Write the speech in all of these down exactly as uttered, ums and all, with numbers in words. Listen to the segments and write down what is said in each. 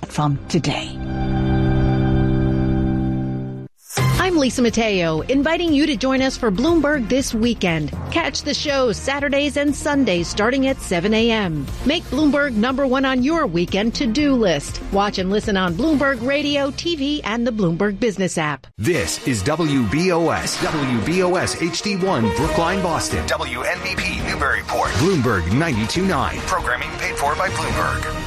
from today. I'm Lisa Mateo, inviting you to join us for Bloomberg This Weekend. Catch the show Saturdays and Sundays starting at seven a.m. Make Bloomberg number one on your weekend to-do list. Watch and listen on Bloomberg Radio, T V, and the Bloomberg Business app. This is W B O S, W B O S H D one, Brookline, Boston. W N B P, Newburyport. Bloomberg ninety-two point nine. Programming paid for by Bloomberg.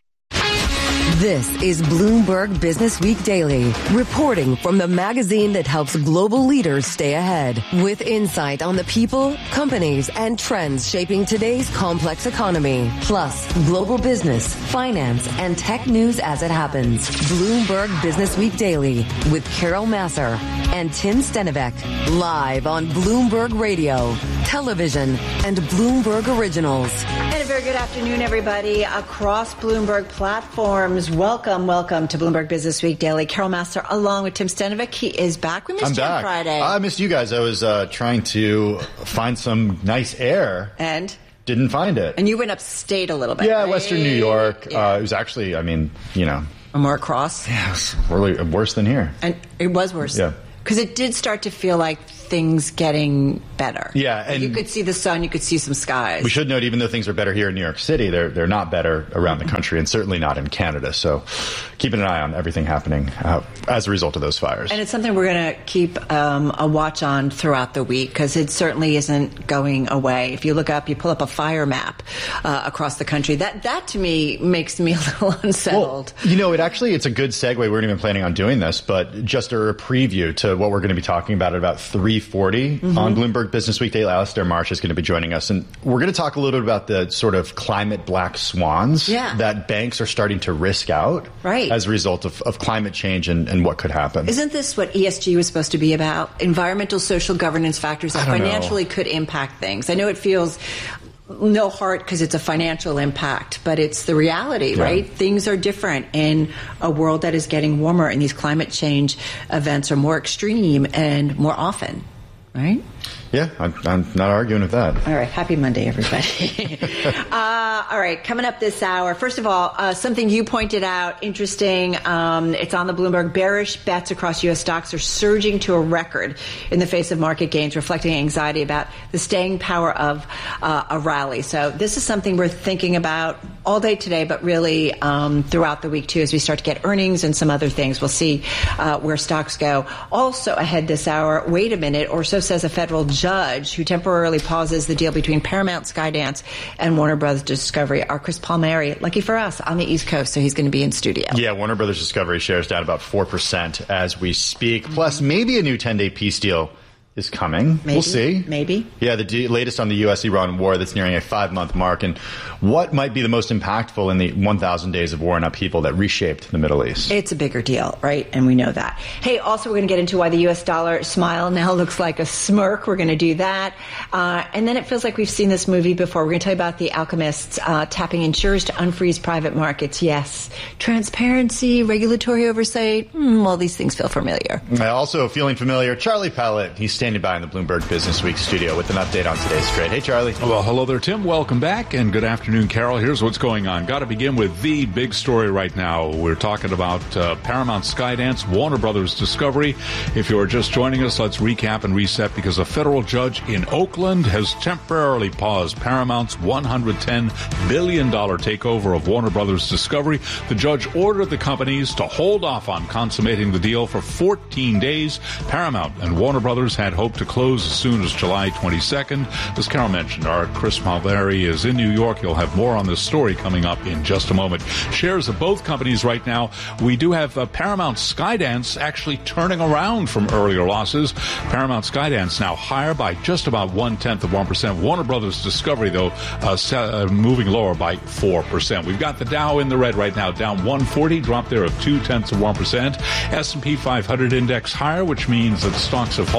This is Bloomberg Business Week Daily, reporting from the magazine that helps global leaders stay ahead, with insight on the people, companies, and trends shaping today's complex economy, plus global business, finance, and tech news as it happens. Bloomberg Business Week Daily with Carol Massar and Tim Stenivek, live on Bloomberg Radio, television, and Bloomberg Originals. And a very good afternoon, everybody, across Bloomberg platforms. Welcome, welcome to Bloomberg Business Week Daily. Carol Massar along with Tim Stenivek. He is back. We missed I'm you back. on Friday. I missed you guys. I was uh, trying to find some nice air. And? Didn't find it. And you went upstate a little bit, Yeah, right? Western New York. Yeah. Uh, it was actually, I mean, you know. More across? Yeah, it was really worse than here. And it was worse. Yeah. Because it did start to feel like things getting better. Yeah, and you could see the sun, you could see some skies. We should note, even though things are better here in New York City, they're they're not better around the country, and certainly not in Canada. So, keeping an eye on everything happening uh, as a result of those fires. And it's something we're going to keep um, a watch on throughout the week, because it certainly isn't going away. If you look up, you pull up a fire map uh, across the country. That that to me makes me a little unsettled. Well, you know, it actually it's a good segue. We weren't even planning on doing this, but just a preview to what we're going to be talking about at about three forty mm-hmm. on Bloomberg Business Week Daily. Alastair Marsh is going to be joining us, and we're going to talk a little bit about the sort of climate black swans yeah. that banks are starting to risk out right. as a result of, of climate change and, and what could happen. Isn't this what E S G was supposed to be about? Environmental, social governance factors that financially know. could impact things. I know it feels no heart because it's a financial impact, but it's the reality, yeah. right? Things are different in a world that is getting warmer, and these climate change events are more extreme and more often, right? Yeah, I'm, I'm not arguing with that. All right. Happy Monday, everybody. uh, all right. Coming up this hour, first of all, uh, something you pointed out, interesting. Um, it's on the Bloomberg. Bearish bets across U S stocks are surging to a record in the face of market gains, reflecting anxiety about the staying power of uh, a rally. So this is something we're thinking about all day today, but really um, throughout the week, too, as we start to get earnings and some other things. We'll see uh, where stocks go. Also ahead this hour, wait a minute, or so says a federal judge who temporarily pauses the deal between Paramount, Skydance, and Warner Brothers Discovery. Our Chris Palmieri, lucky for us, on the East Coast, so he's going to be in studio. Yeah, Warner Brothers Discovery shares down about four percent as we speak. Plus, maybe a new ten-day peace deal is coming. Maybe, we'll see. Maybe. Yeah, the d- latest on the U S Iran war that's nearing a five-month mark, and what might be the most impactful in the one thousand days of war and upheaval that reshaped the Middle East. It's a bigger deal, right? And we know that. Hey, also we're going to get into why the U S dollar smile now looks like a smirk. We're going to do that. Uh, and then it feels like we've seen this movie before. We're going to tell you about the alchemists uh, tapping insurers to unfreeze private markets. Yes. Transparency, regulatory oversight. Mm, all these things feel familiar. Also feeling familiar, Charlie Pellet. He's standing by in the Bloomberg Business Week studio with an update on today's trade. Hey, Charlie. Well, hello there, Tim. Welcome back, and good afternoon, Carol. Here's what's going on. Got to begin with the big story right now. We're talking about uh, Paramount, Skydance, Warner Brothers Discovery. If you're just joining us, let's recap and reset, because a federal judge in Oakland has temporarily paused Paramount's one hundred ten billion dollars takeover of Warner Brothers Discovery. The judge ordered the companies to hold off on consummating the deal for fourteen days. Paramount and Warner Brothers had hoped to close as soon as July twenty-second. As Carol mentioned, our Chris Malveri is in New York. You'll have more on this story coming up in just a moment. Shares of both companies right now. We do have uh, Paramount Skydance actually turning around from earlier losses. Paramount Skydance now higher by just about one-tenth of one percent. Warner Brothers Discovery, though, uh, uh, moving lower by four percent. We've got the Dow in the red right now, down one forty, drop there of two-tenths of one percent. S and P five hundred index higher, which means that stocks have halted back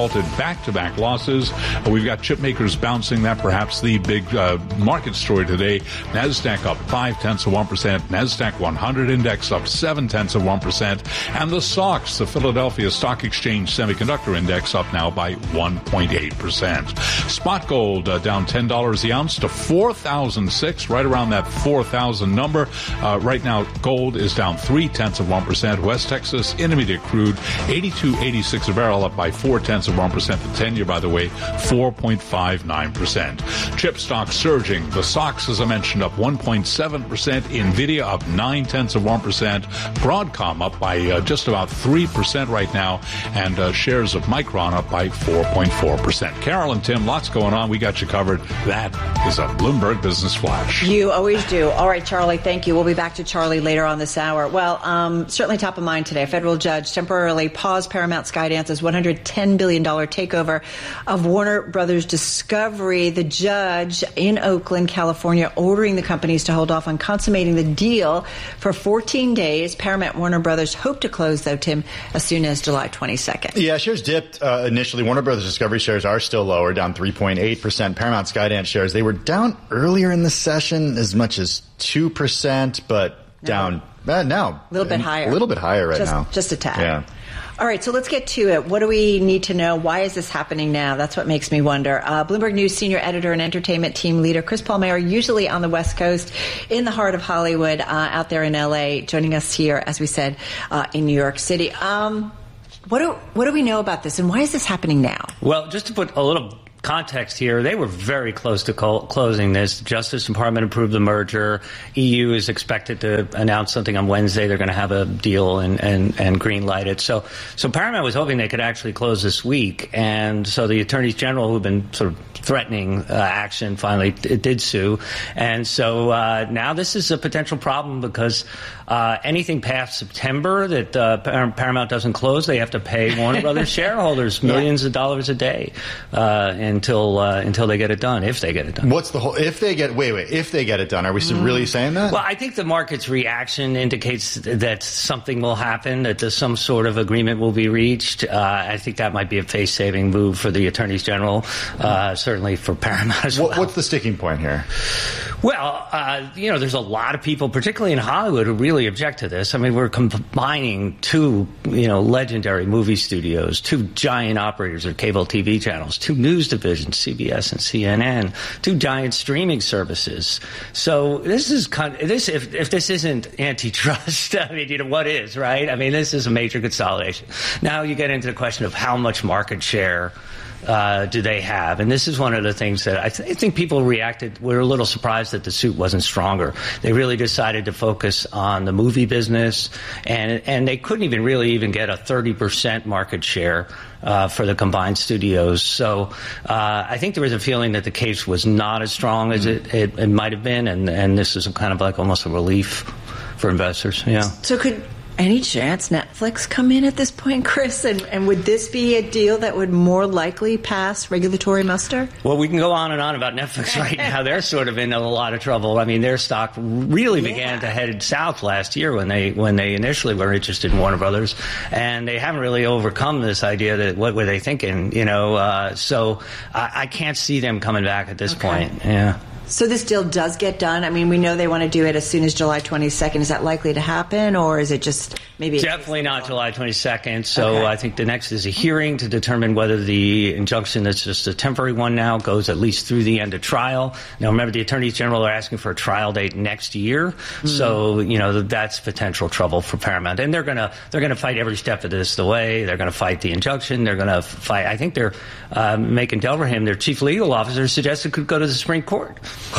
back-to-back losses. Uh, we've got chip makers bouncing. That perhaps the big uh, market story today. NASDAQ up five tenths of one percent. NASDAQ one hundred index up seven tenths of one percent. And the S O X, the Philadelphia Stock Exchange Semiconductor Index, up now by one point eight percent. Spot gold uh, down ten dollars the ounce to four thousand six, right around that four thousand number. Uh, right now, gold is down three tenths of one percent. West Texas Intermediate crude eighty-two eighty-six a barrel, up by four tenths of one percent. The ten-year, by the way, four point five nine percent. Chip stocks surging. The S O X, as I mentioned, up one point seven percent. Nvidia up nine tenths of one percent. Broadcom up by uh, just about three percent right now, and uh, shares of Micron up by four point four percent. Carol and Tim, lots going on. We got you covered. That is a Bloomberg Business Flash. You always do. All right, Charlie, thank you. We'll be back to Charlie later on this hour. Well, um, certainly top of mind today. A federal judge temporarily paused Paramount Skydance's one hundred ten billion dollars takeover of Warner Brothers Discovery. The judge in Oakland, California, ordering the companies to hold off on consummating the deal for fourteen days. Paramount Warner Brothers hope to close, though, Tim, as soon as July twenty-second. Yeah, shares dipped uh, initially. Warner Brothers Discovery shares are still lower, down three point eight percent. Paramount Skydance shares, they were down earlier in the session as much as two percent, but no. down uh, now. A little bit higher. A little bit higher right just, now. Just a tad. Yeah. All right, so let's get to it. What do we need to know? Why is this happening now? That's what makes me wonder. Uh, Bloomberg News senior editor and entertainment team leader Chris Palmayer, usually on the West Coast, in the heart of Hollywood, uh, out there in L A, joining us here, as we said, uh, in New York City. Um, what do what do we know about this, and why is this happening now? Well, just to put a little context here, they were very close to co- closing this. The Justice Department approved the merger. E U is expected to announce something on Wednesday. They're going to have a deal and, and, and green light it. So, so Paramount was hoping they could actually close this week. And so the attorneys general who've been sort of threatening uh, action finally it did sue. And so uh, now this is a potential problem because uh, anything past September that uh, Paramount doesn't close, they have to pay Warner Brothers shareholders millions yeah. of dollars a day. Uh, and until uh, until they get it done, if they get it done. What's the whole? If they get wait wait if they get it done, are we mm. really saying that? Well, I think the market's reaction indicates that something will happen, that there's some sort of agreement will be reached. Uh, I think that might be a face-saving move for the attorneys general, uh, certainly for Paramount as well. What, what's the sticking point here? Well, uh, you know, there's a lot of people, particularly in Hollywood, who really object to this. I mean, we're combining two, you know, legendary movie studios, two giant operators of cable T V channels, two news divisions, C B S and C N N, two giant streaming services. So this is kind of, this if if this isn't antitrust, I mean, you know, what is, right? I mean, this is a major consolidation. Now you get into the question of how much market share Uh, do they have? And this is one of the things that I, th- I think people reacted, were a little surprised that the suit wasn't stronger. They really decided to focus on the movie business, and and they couldn't even really even get a thirty percent market share uh, for the combined studios. So uh, I think there was a feeling that the case was not as strong as it, it, it might have been, and, and this is a kind of like almost a relief for investors. Yeah. So could any chance Netflix come in at this point, Chris? And, and would this be a deal that would more likely pass regulatory muster? Well, we can go on and on about Netflix right now. They're sort of in a lot of trouble. I mean, their stock really yeah. began to head south last year when they when they initially were interested in Warner Brothers, and they haven't really overcome this idea that what were they thinking, you know? Uh, so I, I can't see them coming back at this okay. point. Yeah. So this deal does get done. I mean, we know they want to do it as soon as July twenty-second. Is that likely to happen, or is it just maybe? Definitely not July twenty-second. So okay. I think the next is a hearing to determine whether the injunction that's just a temporary one now goes at least through the end of trial. Now, remember, the attorneys general are asking for a trial date next year. Mm-hmm. So, you know, that's potential trouble for Paramount. And they're going to they're going to fight every step of this the way. They're going to fight the injunction. They're going to fight. I think they're uh, Macon Delverham, their chief legal officer, suggested could go to the Supreme Court.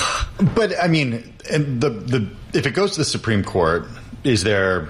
But I mean, the the if it goes to the Supreme Court, is there?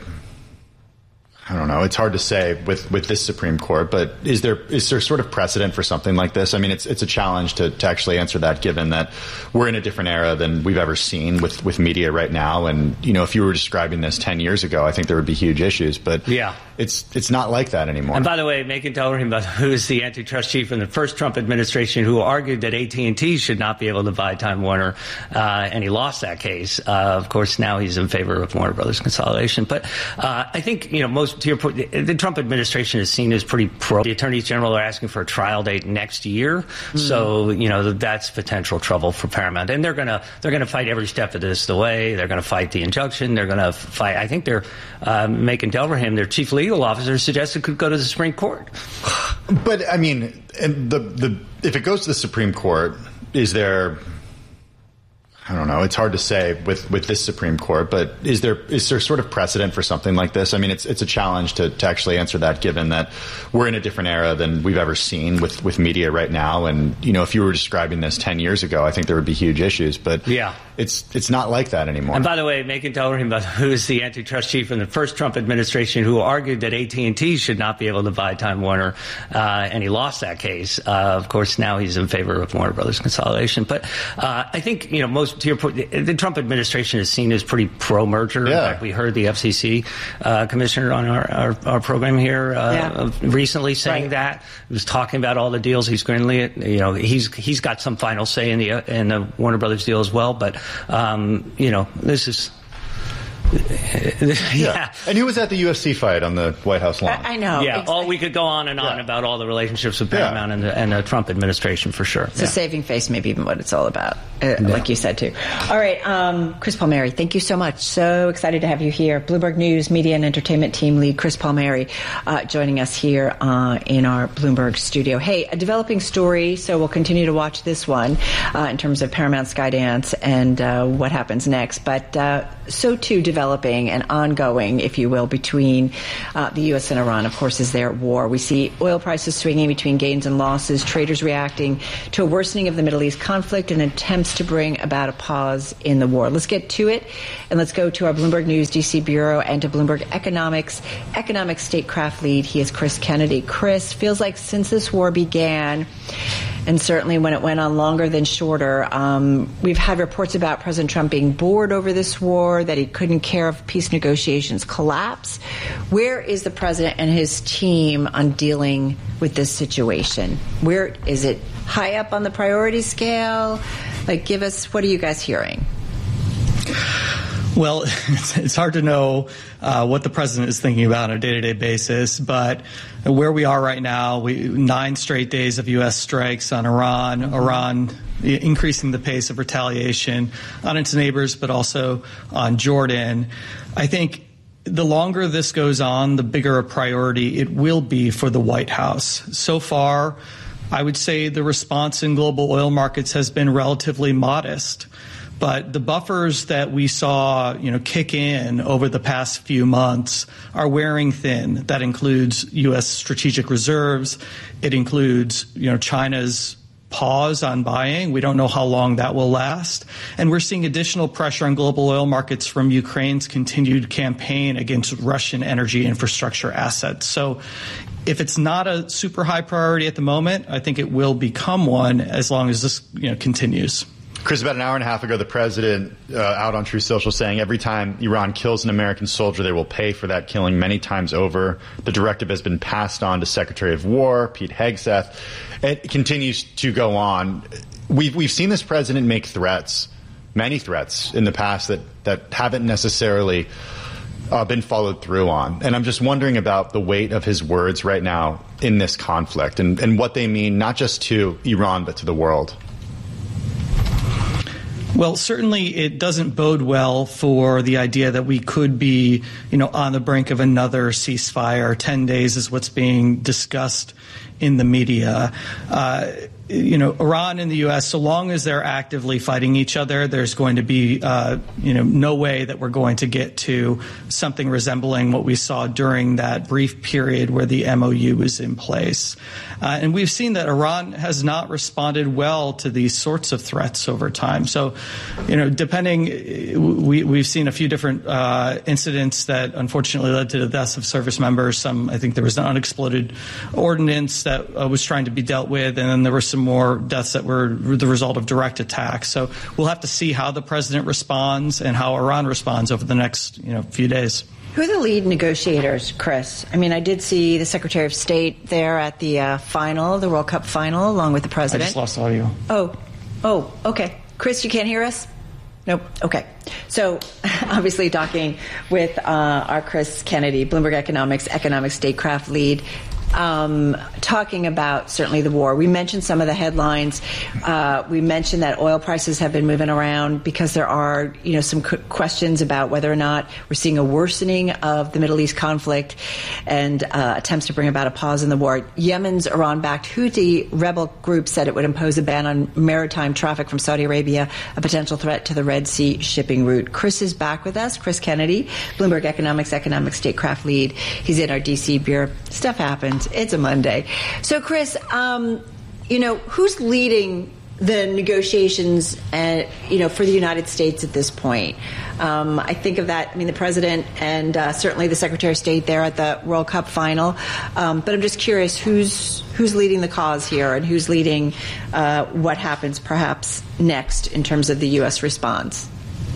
I don't know. It's hard to say with, with this Supreme Court, but is there is there sort of precedent for something like this? I mean, it's it's a challenge to, to actually answer that, given that we're in a different era than we've ever seen with, with media right now. And, you know, if you were describing this ten years ago, I think there would be huge issues. But yeah, it's it's not like that anymore. And by the way, Macon Delverham, who is the antitrust chief in the first Trump administration, who argued that A T and T should not be able to buy Time Warner, uh, and he lost that case. Uh, of course, now he's in favor of Warner Brothers consolidation. But uh, I think, you know, most most, to your point, the Trump administration is seen as pretty pro. The attorneys general are asking for a trial date next year. Mm-hmm. So, you know, that's potential trouble for Paramount. And they're going to, they're going to fight every step of this the way. They're going to fight the injunction. They're going to fight, I think they're, uh, Macon Delverham, their chief legal officer, suggested could go to the Supreme Court. But, I mean, and the, the, if it goes to the Supreme Court, is there, I don't know. It's hard to say with, with this Supreme Court, but is there is there sort of precedent for something like this? I mean, it's it's a challenge to, to actually answer that, given that we're in a different era than we've ever seen with, with media right now. And, you know, if you were describing this ten years ago, I think there would be huge issues. But yeah, it's it's not like that anymore. And by the way, Macon Delverham, who is the antitrust chief in the first Trump administration, who argued that A T and T should not be able to buy Time Warner, uh, and he lost that case. Uh, of course, now he's in favor of Warner Brothers consolidation. But uh, I think, you know, most to your point, the Trump administration is seen as pretty pro-merger. Yeah. In fact, we heard the F C C uh, commissioner on our, our, our program here uh, yeah. recently saying right. that. He was talking about all the deals he's currently, you know, he's he's got some final say in the in the Warner Brothers deal as well. But um, you know, this is. yeah. yeah, and he was at the U F C fight on the White House lawn. I, I know. Yeah, exactly. all we could go on and on yeah. about all the relationships with Paramount yeah. and, the, and the Trump administration for sure. So yeah. saving face, maybe even what it's all about, uh, yeah. like you said too. All right, um, Chris Palmieri, thank you so much. So excited to have you here. Bloomberg News Media and Entertainment Team Lead Chris Palmieri uh, joining us here uh, in our Bloomberg studio. Hey, a developing story, so we'll continue to watch this one uh, in terms of Paramount Skydance and uh, what happens next. But uh, so too developing and ongoing, if you will, between uh, the U S and Iran, of course, is their war. We see oil prices swinging between gains and losses, traders reacting to a worsening of the Middle East conflict and attempts to bring about a pause in the war. Let's get to it, and let's go to our Bloomberg News D C bureau and to Bloomberg Economics, economic statecraft lead. He is Chris Kennedy. Chris, feels like since this war began, and certainly when it went on longer than shorter, um, we've had reports about President Trump being bored over this war, that he couldn't care if peace negotiations collapse. Where is the president and his team on dealing with this situation? Where is it? High up on the priority scale? Like, give us, what are you guys hearing? Well, it's, it's hard to know uh, what the president is thinking about on a day-to-day basis, but where we are right now, we, nine straight days of U S strikes on Iran, Iran increasing the pace of retaliation on its neighbors, but also on Jordan. I think the longer this goes on, the bigger a priority it will be for the White House. So far, I would say the response in global oil markets has been relatively modest. But the buffers that we saw, you know, kick in over the past few months are wearing thin. That includes U S strategic reserves. It includes, you know, China's pause on buying. We don't know how long that will last. And we're seeing additional pressure on global oil markets from Ukraine's continued campaign against Russian energy infrastructure assets. So if it's not a super high priority at the moment, I think it will become one as long as this, you know, continues. Chris, about an hour and a half ago, the president uh, out on True Social saying every time Iran kills an American soldier, they will pay for that killing many times over. The directive has been passed on to Secretary of War Pete Hegseth. It continues to go on. We've, we've seen this president make threats, many threats in the past that, that haven't necessarily uh, been followed through on. And I'm just wondering about the weight of his words right now in this conflict and, and what they mean not just to Iran, but to the world. Well, certainly it doesn't bode well for the idea that we could be, you know, on the brink of another ceasefire. Ten days is what's being discussed in the media. Uh, you know, Iran and the U S, so long as they're actively fighting each other, there's going to be, uh, you know, no way that we're going to get to something resembling what we saw during that brief period where the M O U was in place. Uh, and we've seen that Iran has not responded well to these sorts of threats over time. So, you know, depending, we, we've seen a few different uh, incidents that unfortunately led to the deaths of service members. Some, I think there was an unexploded ordinance that uh, was trying to be dealt with, and then there were some more deaths that were the result of direct attacks. So we'll have to see how the president responds and how Iran responds over the next, you know, few days. Who are the lead negotiators, Chris? I mean, I did see the Secretary of State there at the uh, final, the World Cup final, along with the president. I just lost audio. Oh, oh, okay. Chris, you can't hear us? Nope. Okay. So obviously talking with uh, our Chris Kennedy, Bloomberg Economics, economic statecraft lead, um, talking about certainly the war. We mentioned some of the headlines. Uh, we mentioned that oil prices have been moving around because there are, you know, some questions about whether or not we're seeing a worsening of the Middle East conflict and uh, attempts to bring about a pause in the war. Yemen's Iran-backed Houthi rebel group said it would impose a ban on maritime traffic from Saudi Arabia, a potential threat to the Red Sea shipping route. Chris is back with us. Chris Kennedy, Bloomberg Economics, economic statecraft lead. He's in our D C bureau. Stuff happens. It's a Monday. So, Chris, um, you know, who's leading the negotiations, uh, you know, for the United States at this point? Um, I think of that, I mean, the president and uh, certainly the Secretary of State there at the World Cup final. Um, but I'm just curious, who's who's leading the cause here and who's leading uh, what happens perhaps next in terms of the U S response?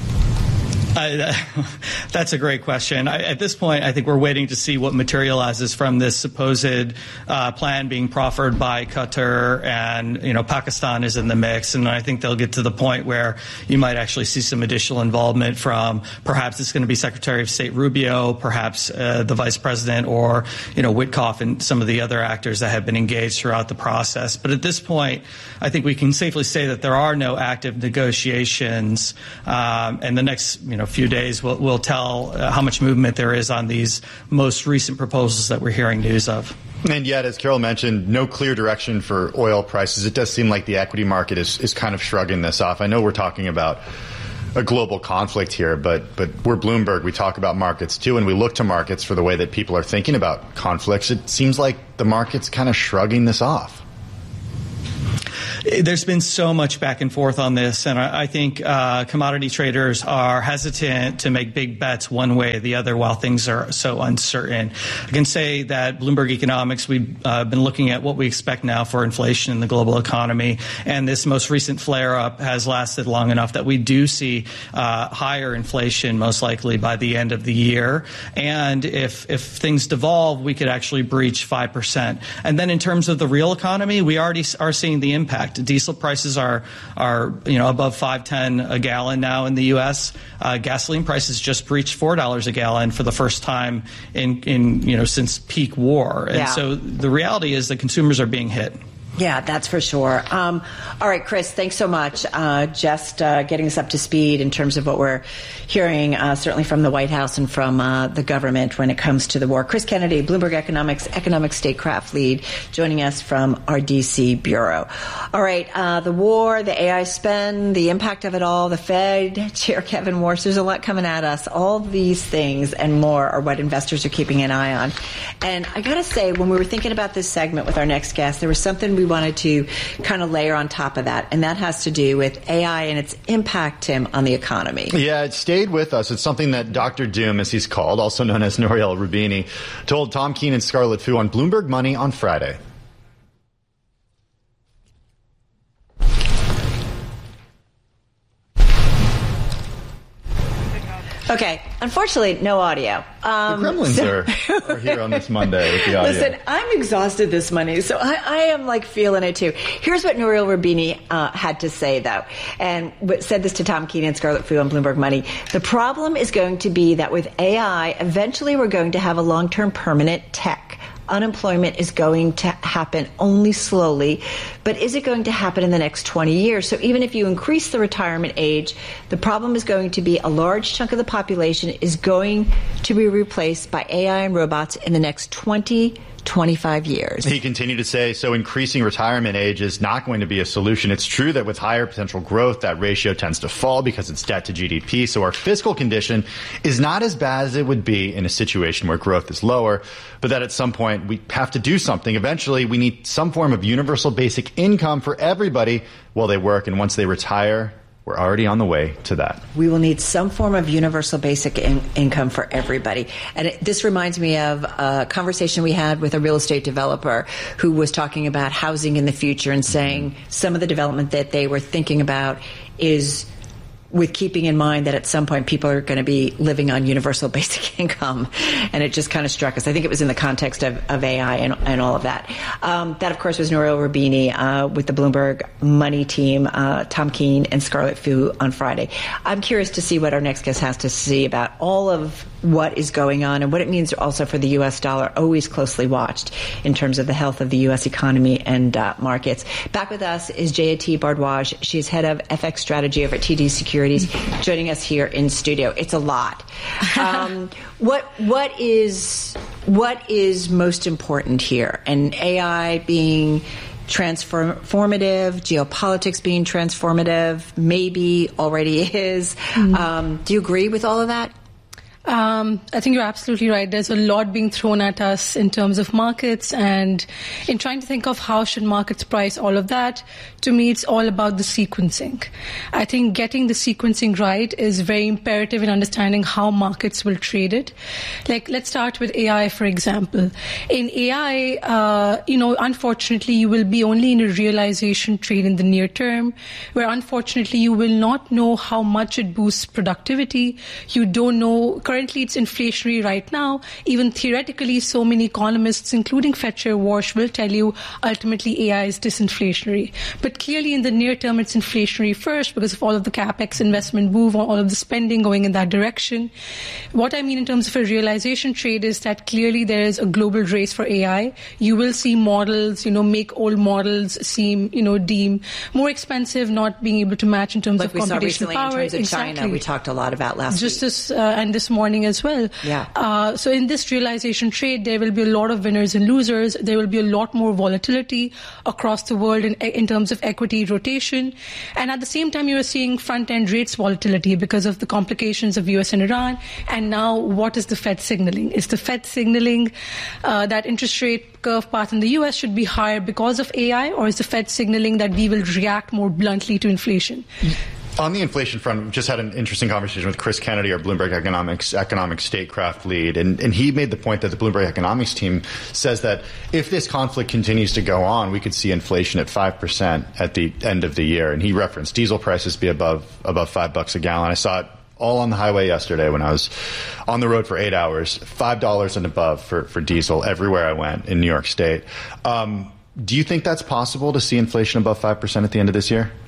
Uh, that's a great question. I, at this point, I think we're waiting to see what materializes from this supposed uh, plan being proffered by Qatar, and you know, Pakistan is in the mix. And I think they'll get to the point where you might actually see some additional involvement from perhaps it's going to be Secretary of State Rubio, perhaps uh, the Vice President, or you know, Witkoff and some of the other actors that have been engaged throughout the process. But at this point, I think we can safely say that there are no active negotiations, um, and the next you know few days will will tell uh, how much movement there is on these most recent proposals that we're hearing news of. And yet, as Carol mentioned, no clear direction for oil prices. It does seem like the equity market is, is kind of shrugging this off. I know we're talking about a global conflict here, but but we're Bloomberg. We talk about markets too, and we look to markets for the way that people are thinking about conflicts. It seems like the market's kind of shrugging this off. There's been so much back and forth on this, and I, I think uh, commodity traders are hesitant to make big bets one way or the other while things are so uncertain. I can say that Bloomberg Economics, we've uh, been looking at what we expect now for inflation in the global economy, and this most recent flare-up has lasted long enough that we do see uh, higher inflation most likely by the end of the year. And if, if things devolve, we could actually breach five percent. And then in terms of the real economy, we already are seeing the impact. Diesel prices are, are you know, above five ten a gallon now in the U S. Uh, gasoline prices just breached four dollars a gallon for the first time in, in you know, since peak war. And yeah. so the reality is that consumers are being hit. Yeah, that's for sure. Um, all right, Chris, thanks so much. Uh, just uh, getting us up to speed in terms of what we're hearing, uh, certainly from the White House and from uh, the government when it comes to the war. Chris Kennedy, Bloomberg Economics, economic statecraft lead, joining us from our D C bureau. All right, uh, the war, the A I spend, the impact of it all, the Fed, Chair Kevin Warsh, there's a lot coming at us. All these things and more are what investors are keeping an eye on. And I got to say, when we were thinking about this segment with our next guest, there was something we wanted to kind of layer on top of that, and that has to do with A I and its impact, Tim, on the economy. Yeah, it stayed with us. It's something that Doctor Doom, as he's called, also known as Nouriel Roubini, told Tom Keene and Scarlet Fu on Bloomberg Money on Friday. Okay, unfortunately, no audio. Um, the Gremlins so, are, are here on this Monday with the audio. Listen, I'm exhausted this Monday, so I, I am like feeling it too. Here's what Nouriel Roubini uh, had to say, though, and said this to Tom Keene and Scarlet Fu on Bloomberg Money. The problem is going to be that with A I, eventually we're going to have a long-term permanent tech. Unemployment is going to happen only slowly, but is it going to happen in the next twenty years? So even if you increase the retirement age, the problem is going to be a large chunk of the population is going to be replaced by A I and robots in the next twenty, twenty-five years. He continued to say, so increasing retirement age is not going to be a solution. It's true that with higher potential growth, that ratio tends to fall because it's debt to G D P. So our fiscal condition is not as bad as it would be in a situation where growth is lower, but that at some point we have to do something. Eventually, we need some form of universal basic income for everybody while they work. And once they retire, we're already on the way to that. We will need some form of universal basic in- income for everybody. And it, this reminds me of a conversation we had with a real estate developer who was talking about housing in the future and saying some of the development that they were thinking about is with keeping in mind that at some point people are going to be living on universal basic income. And it just kind of struck us. I think it was in the context of, of A I and, and all of that. Um, that, of course, was Nouriel Roubini uh, with the Bloomberg Money team, uh, Tom Keene and Scarlett Fu on Friday. I'm curious to see what our next guest has to say about all of what is going on and what it means also for the U S dollar, always closely watched in terms of the health of the U S economy and uh, markets. Back with us is Jayati Bhardwaj. She's head of F X strategy over at T D Securities, joining us here in studio. It's a lot. Um, what what is what is most important here? And A I being transformative, geopolitics being transformative, maybe already is. Mm-hmm. Um, do you agree with all of that? Um, I think you're absolutely right. There's a lot being thrown at us in terms of markets, and in trying to think of how should markets price all of that, to me it's all about the sequencing. I think getting the sequencing right is very imperative in understanding how markets will trade it. Like, let's start with A I, for example. In A I, uh, you know, unfortunately, you will be only in a realization trade in the near term, where unfortunately you will not know how much it boosts productivity. You don't know. Currently, it's inflationary right now. Even theoretically, so many economists, including Fetcher, Warsh, will tell you ultimately A I is disinflationary. But clearly, in the near term, it's inflationary first because of all of the capex investment move, all of the spending going in that direction. What I mean in terms of a realization trade is that clearly there is a global race for A I. You will see models, you know, make old models seem, you know, deem more expensive, not being able to match in terms like of computational power. In terms of exactly. China, we talked a lot about last Just week. This, uh, and this morning as well. Yeah. Uh, so in this realization trade, there will be a lot of winners and losers. There will be a lot more volatility across the world in, in terms of equity rotation. And at the same time, you're seeing front-end rates volatility because of the complications of U S and Iran. And now, what is the Fed signaling? Is the Fed signaling uh, that interest rate curve path in the U S should be higher because of A I, or is the Fed signaling that we will react more bluntly to inflation? On the inflation front, we just had an interesting conversation with Chris Kennedy, our Bloomberg Economics economic statecraft lead, and, and he made the point that the Bloomberg Economics team says that if this conflict continues to go on, we could see inflation at five percent at the end of the year. And he referenced diesel prices be above above five bucks a gallon. I saw it all on the highway yesterday when I was on the road for eight hours, five dollars and above for, for diesel everywhere I went in New York State. Um, do you think that's possible to see inflation above five percent at the end of this year?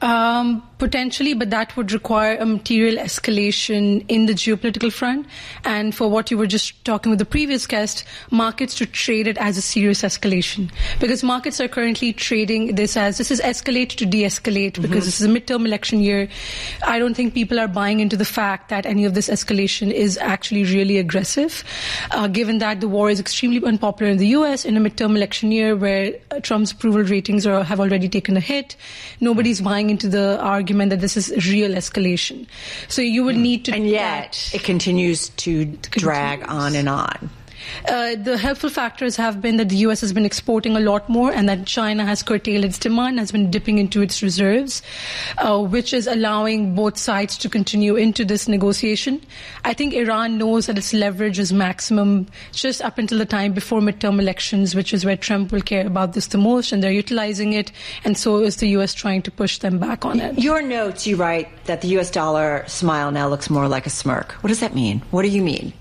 Um, potentially, but that would require a material escalation in the geopolitical front. And for what you were just talking with the previous guest, markets to trade it as a serious escalation. Because markets are currently trading this as, this is escalate to de-escalate, mm-hmm. because this is a midterm election year. I don't think people are buying into the fact that any of this escalation is actually really aggressive, uh, given that the war is extremely unpopular in the U S in a midterm election year where uh, Trump's approval ratings are, have already taken a hit. Nobody's buying into the argument that this is real escalation. So you would need to... And yet, it continues to drag continues. on and on. Uh, the helpful factors have been that the U S has been exporting a lot more, and that China has curtailed its demand, has been dipping into its reserves, uh, which is allowing both sides to continue into this negotiation. I think Iran knows that its leverage is maximum just up until the time before midterm elections, which is where Trump will care about this the most, and they're utilizing it, and so is the U S trying to push them back on it. Your notes, you write that the U S dollar smile now looks more like a smirk. What does that mean? What do you mean?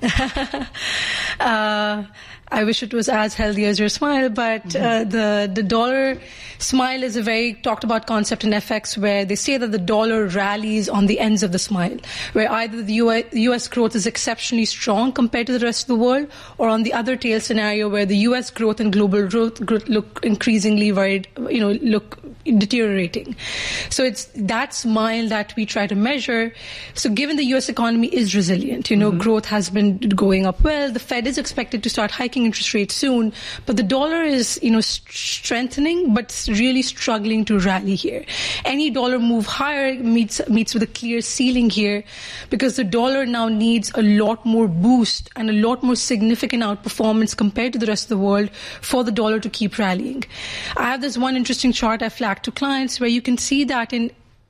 uh, Uh, I wish it was as healthy as your smile, but mm-hmm. uh, the the dollar smile is a very talked about concept in F X, where they say that the dollar rallies on the ends of the smile, where either the U S growth is exceptionally strong compared to the rest of the world, or on the other tail scenario where the U S growth and global growth, growth look increasingly very, you know, look deteriorating. So it's that smile that we try to measure. So given the U S economy is resilient, you know, mm-hmm. growth has been going up well. The Fed is expected to start hiking interest rates soon, but the dollar is, you know, st- strengthening, but really struggling to rally here. Any dollar move higher meets meets with a clear ceiling here, because the dollar now needs a lot more boost and a lot more significant outperformance compared to the rest of the world for the dollar to keep rallying. I have this one interesting chart I flagged to clients where you can see that in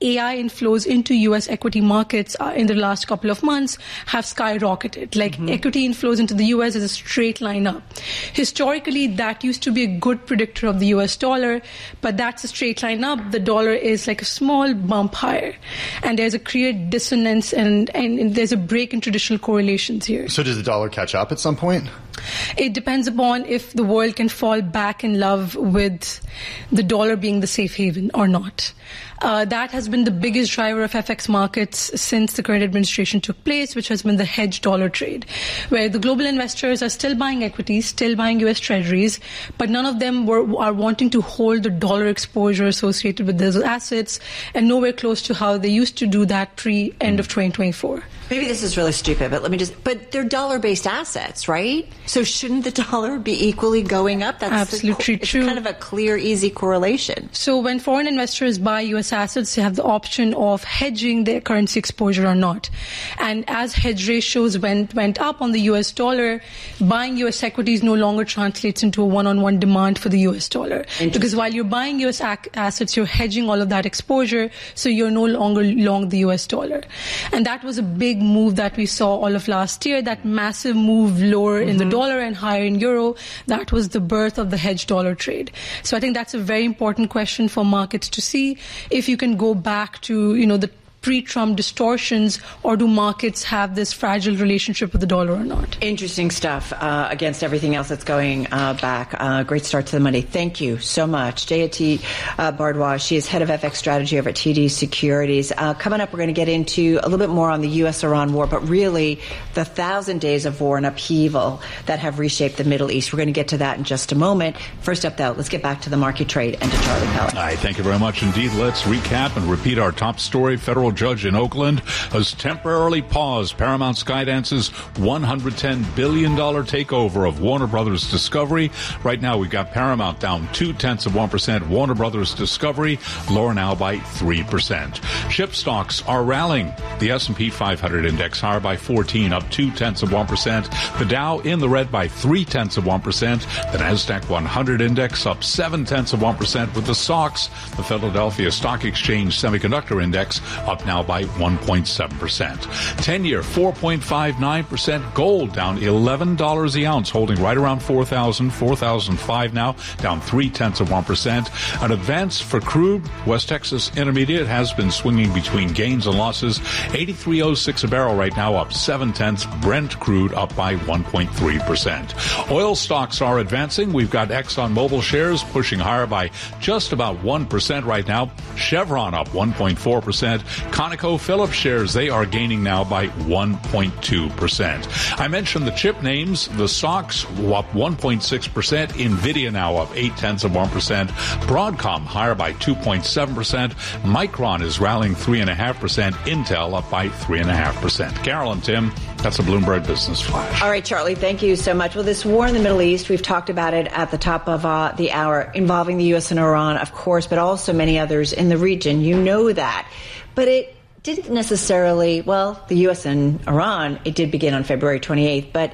A I inflows into U S equity markets uh, in the last couple of months have skyrocketed. Like mm-hmm. equity inflows into the U S is a straight line up. Historically, that used to be a good predictor of the U S dollar, but that's a straight line up. The dollar is like a small bump higher. And there's a clear dissonance and, and, and there's a break in traditional correlations here. So does the dollar catch up at some point? It depends upon if the world can fall back in love with the dollar being the safe haven or not. Uh, that has been the biggest driver of F X markets since the current administration took place, which has been the hedge dollar trade, where the global investors are still buying equities, still buying U S treasuries, but none of them were, are wanting to hold the dollar exposure associated with those assets, and nowhere close to how they used to do that pre-end of twenty twenty-four. Maybe this is really stupid, but let me just, but they're dollar-based assets, right? So shouldn't the dollar be equally going up? That's absolutely the, true. It's kind of a clear, easy correlation. So when foreign investors buy U S assets, they have the option of hedging their currency exposure or not. And as hedge ratios went, went up on the U S dollar, buying U S equities no longer translates into a one-on-one demand for the U S dollar. Because while you're buying U S ac- assets, you're hedging all of that exposure, so you're no longer long the U S dollar. And that was a big move that we saw all of last year, that massive move lower mm-hmm. in the dollar and higher in euro. That was the birth of the hedge dollar trade. So I think that's a very important question for markets to see if you can go back to, you know, the pre-Trump distortions, or do markets have this fragile relationship with the dollar or not? Interesting stuff uh, against everything else that's going uh, back. Uh, great start to the Monday. Thank you so much. Jayati uh, Bardwaj, she is head of F X strategy over at T D Securities. Uh, coming up, we're going to get into a little bit more on the U S Iran war, but really the thousand days of war and upheaval that have reshaped the Middle East. We're going to get to that in just a moment. First up, though, let's get back to the market trade and to Charlie Pellet. All right, thank you very much indeed. Let's recap and repeat our top story. Federal judge in Oakland has temporarily paused Paramount Skydance's one hundred ten billion dollars takeover of Warner Brothers Discovery. Right now, we've got Paramount down two-tenths of one percent. Warner Brothers Discovery lower now by three percent. Chip stocks are rallying. The S and P five hundred index higher by fourteen, up two-tenths of one percent. The Dow in the red by three-tenths of one percent. The Nasdaq one hundred index up seven-tenths of one percent, with the S O X, the Philadelphia Stock Exchange Semiconductor Index, up now by one point seven percent. ten-year, four point five nine percent. Gold down eleven dollars the ounce, holding right around four thousand, four thousand five now, down three-tenths of one percent. An advance for crude. West Texas Intermediate has been swinging between gains and losses. eighty-three oh six a barrel right now, up seven-tenths. Brent crude up by one point three percent. Oil stocks are advancing. We've got ExxonMobil shares pushing higher by just about one percent right now. Chevron up one point four percent. Conoco Phillips shares, they are gaining now by one point two percent. I mentioned the chip names. The S O X up one point six percent. NVIDIA now up eight-tenths of one percent. Broadcom higher by two point seven percent. Micron is rallying three point five percent. Intel up by three point five percent. Carol and Tim, that's a Bloomberg Business Flash. All right, Charlie, thank you so much. Well, this war in the Middle East, we've talked about it at the top of uh, the hour, involving the U S and Iran, of course, but also many others in the region. You know that. But it didn't necessarily, well, the U S and Iran, it did begin on February twenty-eighth, but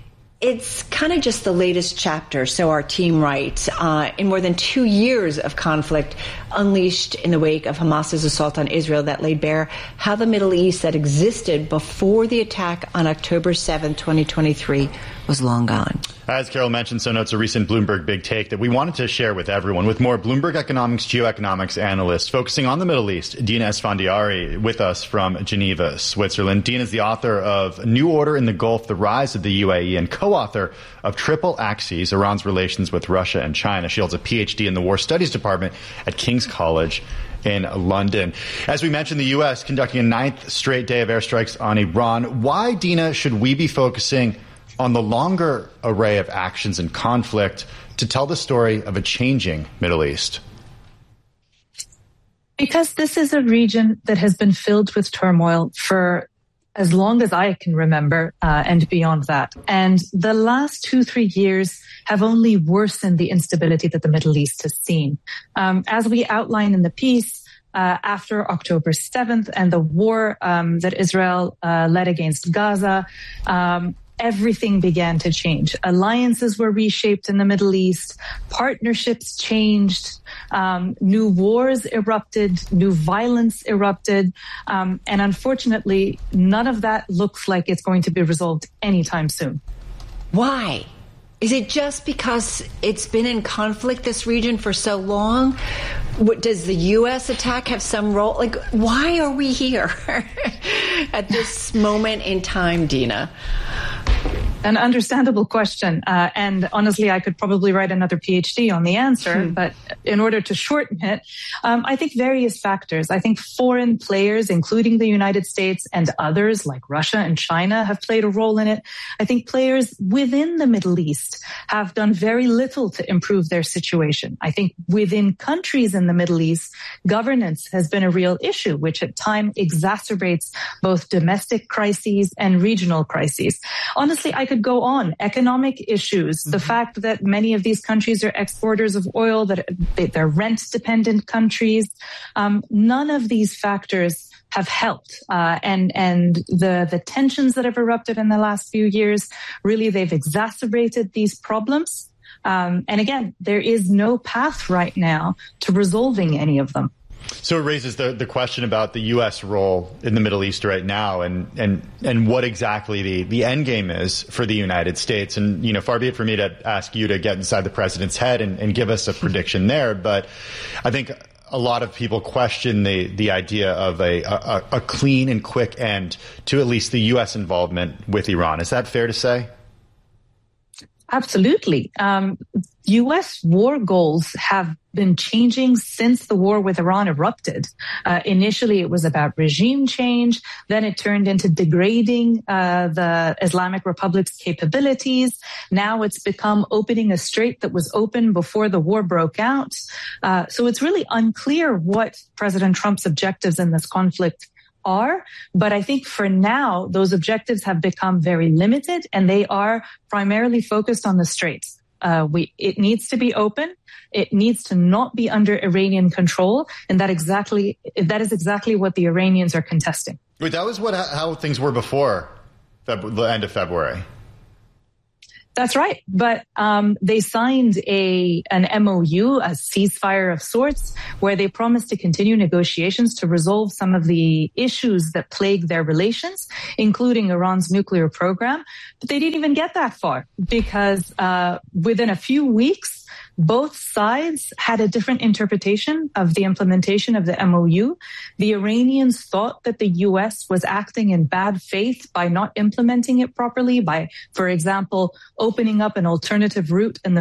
it's kind of just the latest chapter, so our team writes, uh, in more than two years of conflict unleashed in the wake of Hamas's assault on Israel that laid bare how the Middle East that existed before the attack on October seventh, twenty twenty-three was long gone. As Carol mentioned, so notes a recent Bloomberg Big Take that we wanted to share with everyone. With more Bloomberg Economics geoeconomics analysts focusing on the Middle East, Dina Esfandiari with us from Geneva, Switzerland. Dina is the author of New Order in the Gulf, The Rise of the U A E, and co-author of Triple Axes, Iran's Relations with Russia and China. She holds a P H D in the War Studies Department at King's College in London. As we mentioned, the U S conducting a ninth straight day of airstrikes on Iran. Why, Dina, should we be focusing on the longer array of actions and conflict to tell the story of a changing Middle East? Because this is a region that has been filled with turmoil for as long as I can remember, uh, and beyond that. And the last two, three years have only worsened the instability that the Middle East has seen. Um, as we outline in the piece, uh, after October seventh and the war um, that Israel uh, led against Gaza, um, everything began to change. Alliances were reshaped in the Middle East. Partnerships changed. Um, new wars erupted. New violence erupted. Um, and unfortunately, none of that looks like it's going to be resolved anytime soon. Why? Is it just because it's been in conflict, this region, for so long? What, does the U S attack have some role? Like, why are we here at this moment in time, Dina? An understandable question. Uh, and honestly, I could probably write another PhD on the answer. Hmm. But in order to shorten it, um, I think various factors. I think foreign players, including the United States and others like Russia and China, have played a role in it. I think players within the Middle East have done very little to improve their situation. I think within countries in the Middle East, governance has been a real issue, which at times exacerbates both domestic crises and regional crises. Honestly, I could go on. Economic issues, mm-hmm. the fact that many of these countries are exporters of oil, that they're rent-dependent countries. Um, none of these factors have helped. Uh, and and the, the tensions that have erupted in the last few years, really, they've exacerbated these problems. Um, and again, there is no path right now to resolving any of them. So it raises the, the question about the U S role in the Middle East right now, and, and, and what exactly the, the end game is for the United States. And, you know, far be it for me to ask you to get inside the president's head and, and give us a prediction there. But I think a lot of people question the, the idea of a, a, a clean and quick end to at least the U S involvement with Iran. Is that fair to say? Absolutely. Um, U S war goals have been changing since the war with Iran erupted. Uh, initially, it was about regime change. Then it turned into degrading uh, the Islamic Republic's capabilities. Now it's become opening a strait that was open before the war broke out. Uh, so it's really unclear what President Trump's objectives in this conflict are. But I think for now, those objectives have become very limited, and they are primarily focused on the straits. Uh, we, it needs to be open. It needs to not be under Iranian control. And that exactly, that is exactly what the Iranians are contesting. Wait, that was what, how things were before Feb- the end of February. That's right. But um, they signed a an M O U, a ceasefire of sorts, where they promised to continue negotiations to resolve some of the issues that plague their relations, including Iran's nuclear program. But they didn't even get that far because uh, within a few weeks, both sides had a different interpretation of the implementation of the M O U. The Iranians thought that the U S was acting in bad faith by not implementing it properly, by, for example, opening up an alternative route in the